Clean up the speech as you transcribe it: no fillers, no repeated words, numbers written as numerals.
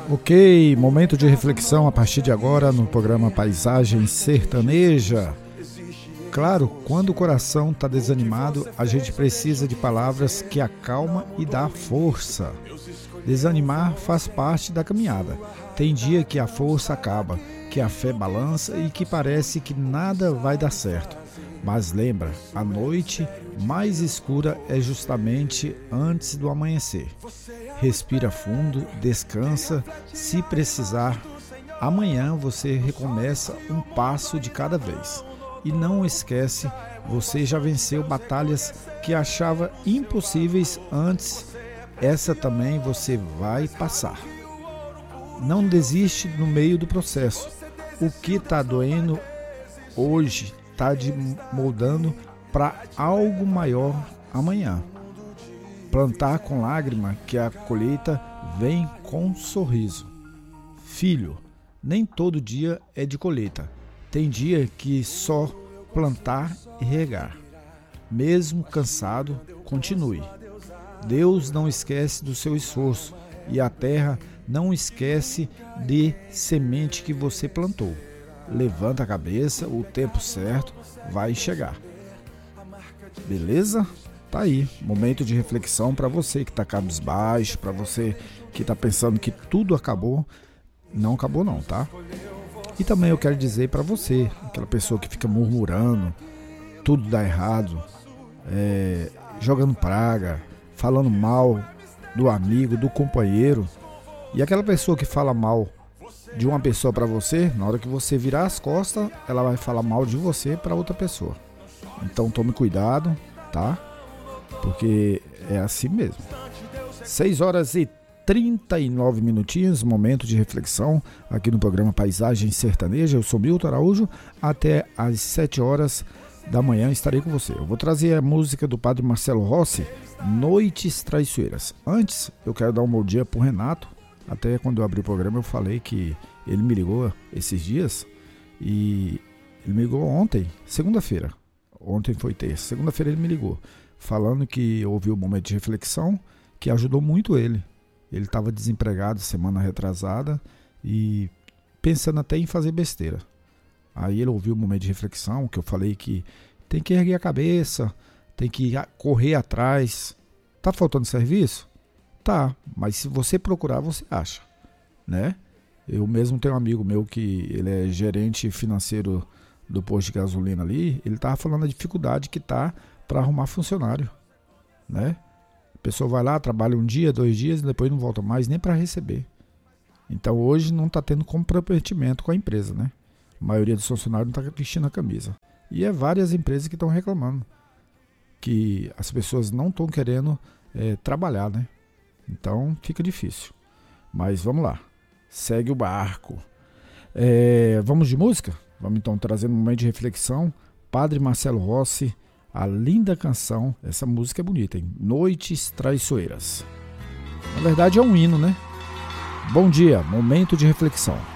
Ok, momento de reflexão a partir de agora no programa Paisagem Sertaneja. Claro, quando o coração está desanimado, a gente precisa de palavras que acalmam e dá força. Desanimar faz parte da caminhada. Tem dia que a força acaba, que a fé balança e que parece que nada vai dar certo. Mas lembra, a noite mais escura é justamente antes do amanhecer. Respira fundo, descansa, se precisar. Amanhã você recomeça um passo de cada vez. E não esquece, você já venceu batalhas que achava impossíveis antes. Essa também você vai passar. Não desiste no meio do processo. O que está doendo hoje está te moldando para algo maior amanhã. Plantar com lágrima que a colheita vem com sorriso. Filho, nem todo dia é de colheita. Tem dia que só plantar e regar. Mesmo cansado, continue. Deus não esquece do seu esforço e a terra não esquece de semente que você plantou. Levanta a cabeça, o tempo certo vai chegar. Beleza? Tá aí, momento de reflexão para você que está cabisbaixo, para você que está pensando que tudo acabou. Não acabou não, tá? E também eu quero dizer para você, aquela pessoa que fica murmurando, tudo dá errado, jogando praga, falando mal do amigo, do companheiro, e aquela pessoa que fala mal de uma pessoa para você, na hora que você virar as costas, ela vai falar mal de você para outra pessoa. Então tome cuidado, tá? Porque é assim mesmo. 6h39, momento de reflexão aqui no programa Paisagem Sertaneja. Eu sou Milton Araújo, até às 7h da manhã estarei com você. Eu vou trazer a música do Padre Marcelo Rossi, Noites Traiçoeiras. Antes, eu quero dar um bom dia pro Renato. Até quando eu abri o programa eu falei que ele me ligou esses dias, e ele me ligou ontem, segunda-feira. Ontem foi terça, segunda-feira ele me ligou, falando que ouviu o momento de reflexão, que ajudou muito ele. Ele estava desempregado semana retrasada e pensando até em fazer besteira. Aí ele ouviu o momento de reflexão, que eu falei que tem que erguer a cabeça, tem que correr atrás. Tá faltando serviço? Tá, mas se você procurar, você acha, né? Eu mesmo tenho um amigo meu que ele é gerente financeiro do posto de gasolina ali. Ele estava falando da dificuldade que tá para arrumar funcionário, né? A pessoa vai lá, trabalha um dia, 2 dias e depois não volta mais nem para receber. Então hoje não está tendo comprometimento com a empresa, né? A maioria dos funcionários não está vestindo a camisa. E é várias empresas que estão reclamando que as pessoas não estão querendo trabalhar, né? Então fica difícil. Mas vamos lá, segue o barco. Vamos de música? Vamos então trazer um momento de reflexão. Padre Marcelo Rossi, a linda canção. Essa música é bonita, hein? Noites Traiçoeiras. Na verdade é um hino, né? Bom dia, momento de reflexão.